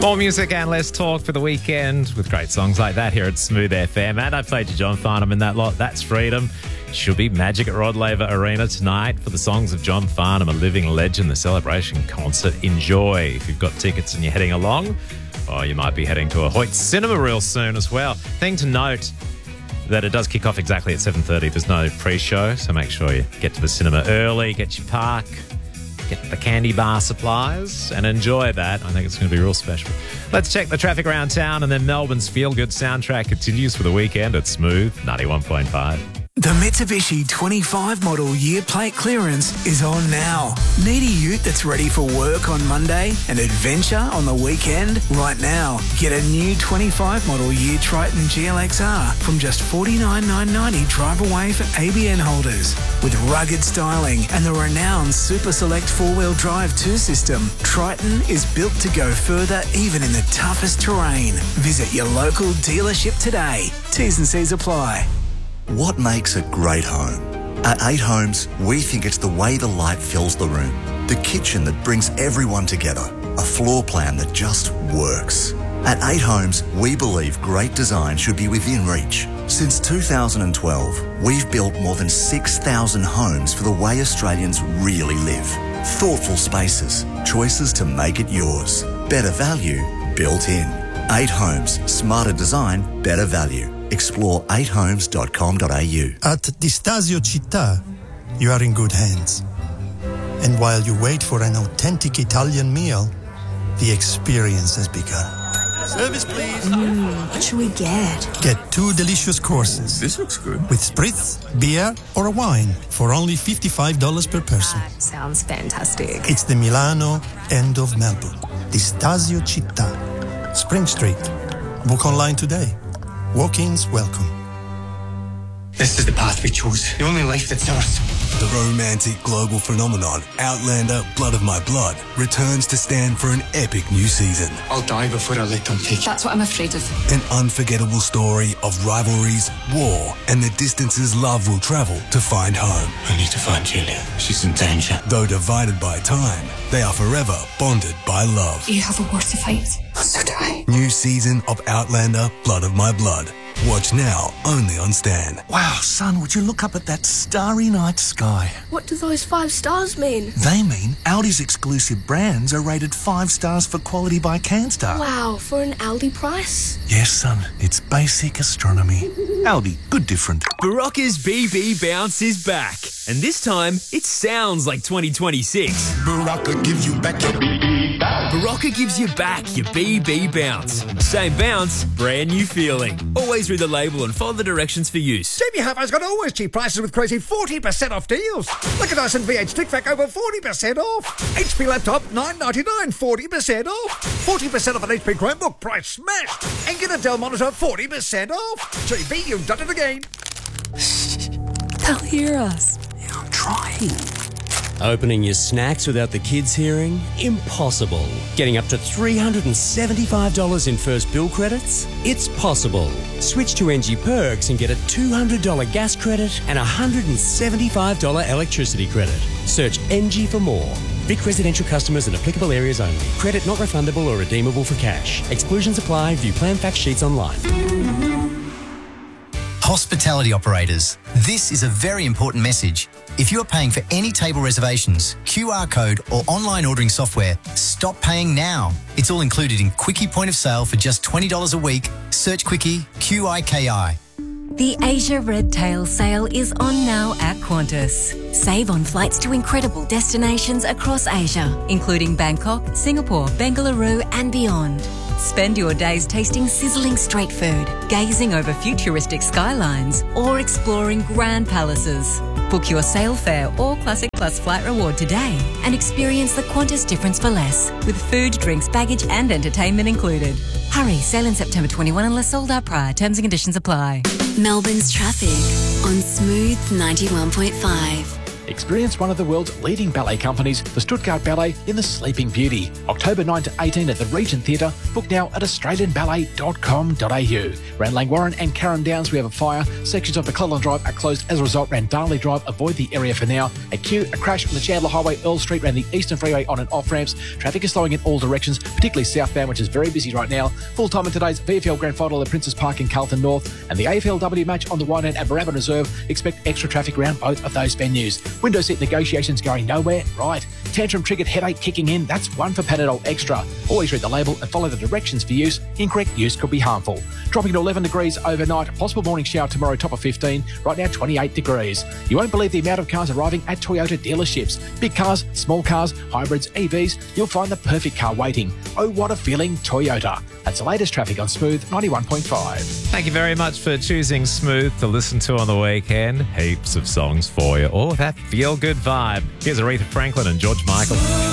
More music and less talk for the weekend with great songs like that here at Smooth FM. And I played you John Farnham in that lot. That's Freedom. Should be magic at Rod Laver Arena tonight for the songs of John Farnham, a living legend, the celebration concert. Enjoy. If you've got tickets and you're heading along, or you might be heading to a Hoyt Cinema real soon as well. Thing to note that it does kick off exactly at 7:30. There's no pre-show, so make sure you get to the cinema early, get your park, get the candy bar supplies and enjoy that. I think it's going to be real special. Let's check the traffic around town, and then Melbourne's feel-good soundtrack continues for the weekend at Smooth 91.5. The Mitsubishi 25 model year plate clearance is on now. Need a ute that's ready for work on Monday and adventure on the weekend? Right now, get a new 25 model year Triton GLXR from just $49,990 drive away for ABN holders. With rugged styling and the renowned Super Select 4-wheel drive 2 system, Triton is built to go further even in the toughest terrain. Visit your local dealership today. T's and C's apply. What makes a great home? At 8 Homes, we think it's the way the light fills the room, the kitchen that brings everyone together, a floor plan that just works. At 8 Homes, we believe great design should be within reach. Since 2012, we've built more than 6,000 homes for the way Australians really live. Thoughtful spaces, choices to make it yours. Better value built in. 8 Homes, smarter design, better value. Explore 8homes.com.au. At Distasio Città, you are in good hands. And while you wait for an authentic Italian meal, the experience has begun. Service, please. What should we get? Get 2 delicious courses. This looks good. With spritz, beer, or a wine for only $55 per person. That sounds fantastic. It's the Milano end of Melbourne. Distasio Città. Spring Street. Book online today. Walk-ins welcome. This is the path we chose. The only life that's ours. The romantic global phenomenon, Outlander Blood of My Blood, returns to stand for an epic new season. I'll die before I let them take it. That's what I'm afraid of. An unforgettable story of rivalries, war, and the distances love will travel to find home. I need to find Julia. She's in danger. Though divided by time, they are forever bonded by love. You have a war to fight. So do I. New season of Outlander Blood of My Blood. Watch now, only on Stan. Wow, son, would you look up at that starry night sky? What do those 5 stars mean? They mean Aldi's exclusive brands are rated 5 stars for quality by CanStar. Wow, for an Aldi price? Yes, son, it's basic astronomy. Aldi, good different. Barocca's BB Bounce is back. And this time, it sounds like 2026. Barocca gives you back your BB bounce. Barocca gives you back your BB Bounce. Same bounce, brand new feeling. Always read the label and follow the directions for use. JB Hi-Fi's got always cheap prices with crazy 40% off deals. Look at Dyson V8 Stick Vac over 40% off. HP laptop $9.99, 40% off. 40% off an HP Chromebook, price smashed. And get a Dell monitor 40% off. JB, you've done it again. They'll hear us. I'm trying. Opening your snacks without the kids hearing? Impossible. Getting up to $375 in first bill credits? It's possible. Switch to NG Perks and get a $200 gas credit and a $175 electricity credit. Search NG for more. Vic residential customers in applicable areas only. Credit not refundable or redeemable for cash. Exclusions apply. View plan fact sheets online. Hospitality operators, this is a very important message. If you are paying for any table reservations, QR code or online ordering software, stop paying now. It's all included in Quickie Point of Sale for just $20 a week. Search Quickie, QIKI. The Asia Red Tail sale is on now at Qantas. Save on flights to incredible destinations across Asia, including Bangkok, Singapore, Bengaluru and beyond. Spend your days tasting sizzling street food, gazing over futuristic skylines, or exploring grand palaces. Book your sail fare or Classic Plus flight reward today and experience the Qantas difference for less, with food, drinks, baggage and entertainment included. Hurry, sail in September 21 unless sold out prior. Terms and conditions apply. Melbourne's traffic on Smooth 91.5. Experience one of the world's leading ballet companies, the Stuttgart Ballet, in The Sleeping Beauty. October 9 to 18 at the Regent Theatre. Book now at australianballet.com.au. Around Langwarrin and Carrum Downs, we have a fire. Sections of McClellan Drive are closed as a result. Around Darley Drive, avoid the area for now. At Kew, a crash on the Chandler Highway, Earl Street, around the Eastern Freeway on and off ramps. Traffic is slowing in all directions, particularly southbound, which is very busy right now. Full time in today's VFL Grand Final at Princes Park in Carlton North, and the AFLW match on the one end at Moorabbin Reserve. Expect extra traffic around both of those venues. Window seat negotiations going nowhere? Right. Tantrum triggered headache kicking in? That's one for Panadol Extra. Always read the label and follow the directions for use. Incorrect use could be harmful. Dropping to 11 degrees overnight. Possible morning shower tomorrow, top of 15. Right now, 28 degrees. You won't believe the amount of cars arriving at Toyota dealerships. Big cars, small cars, hybrids, EVs. You'll find the perfect car waiting. Oh, what a feeling, Toyota. That's the latest traffic on Smooth 91.5. Thank you very much for choosing Smooth to listen to on the weekend. Heaps of songs for you. Oh, that feel-good vibe. Here's Aretha Franklin and George Michael.